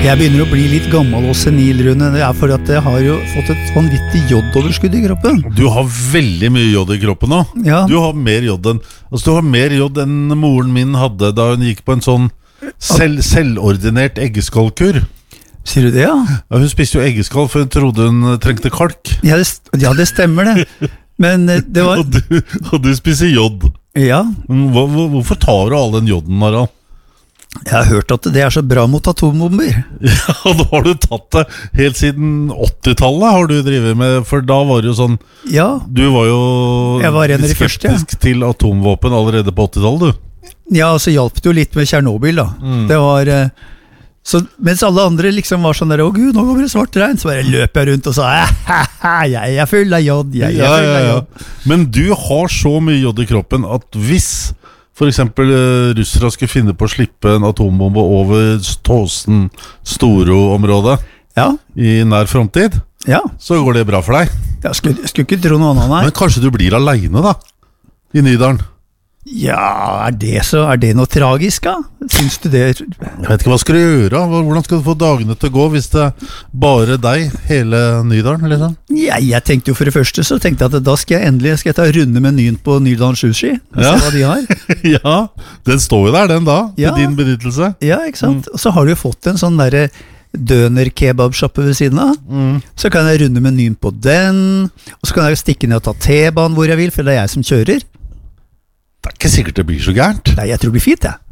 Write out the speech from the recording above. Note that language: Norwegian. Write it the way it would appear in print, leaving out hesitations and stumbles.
Jeg begynner å bli litt gammel og senil, Rune. Det for at jeg har jo fått et vanvittig jodoverskudd i kroppen. Du har veldig mye jod i kroppen nå. Ja. Du har mer jod enn moren min hadde da hun gikk på en sånn selvordinert eggeskallkur. Sier du det, ja? Ja, hun spiste jo eggeskall for hun trodde hun trengte kalk. Ja, det stemmer det. Men det var... Og du spiser jod. Ja. Hvorfor tar du all den joden, Harald? Jeg har hørt at det så bra mot atombomber. Ja, da har du tatt det helt siden 80-tallet har du drivet med, for da var det jo sånn. Ja. Du var jo Jeg var en av de første, skeptisk til atomvåpen allerede på 80-tallet, du. Ja, og så hjalp det jo litt med Tjernobyl da. Det var så, mens alle andre liksom var sånn der, å Gud, nå kommer det svart regn, så bare løp jeg rundt og sa, jeg full av jod, jeg full av jod. Men du har så mye jod i kroppen at hvis for eksempel russere skulle finne på å slippe en atombombe over Tåsen Storo-området i nær fremtid, så går det bra for deg. Jeg skulle ikke tro noe annet, nei. Men kanskje du blir alene da, i Nydalen? Ja, er det noe tragisk da? Syns du det? Jeg vet ikke, hva skal du gjøre? Hvordan skal du få dagene til å gå hvis det bare deg, hele Nydalen, liksom? Ja, jeg tenkte jo for det første, så tenkte jeg at da skal jeg ta runde menyen på Nydalen Sushi, og se hva de har. Ja, den står jo der den da, til din benyttelse. Ja, ikke sant? Og så har du jo fått en sånn der døner-kebab-shoppe ved siden av. Så kan jeg runde menyen på den, og så kan jeg stikke ned og ta T-banen hvor jeg vil, for det er jeg som kjører. Det er ikke sikkert det blir så gærent. Nei, jeg tror det blir fint, jeg.